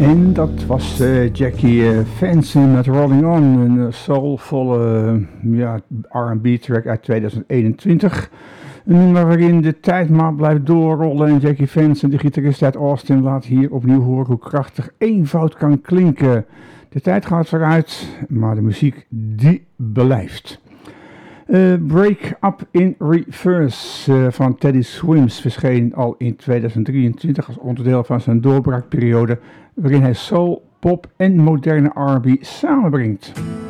En dat was Jackie Fancy met Rolling On, een soulvolle R&B track uit 2021. Een nummer waarin de tijd maar blijft doorrollen en Jackie Fancy, de gitarist uit Austin, laat hier opnieuw horen hoe krachtig eenvoud kan klinken. De tijd gaat vooruit, maar de muziek die blijft. Break Up in Reverse van Teddy Swims verscheen al in 2023 als onderdeel van zijn doorbraakperiode, waarin hij soul, pop en moderne R&B samenbrengt.